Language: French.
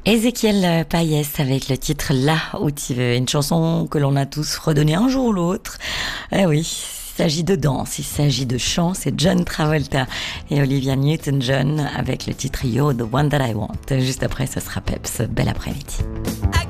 Ezequiel Payès avec le titre Là où tu veux, une chanson que l'on a tous redonnée un jour ou l'autre. Eh oui, il s'agit de danse, il s'agit de chant, c'est John Travolta et Olivia Newton-John avec le titre You're the One That I Want. Juste après, ce sera Peps. Bel après-midi.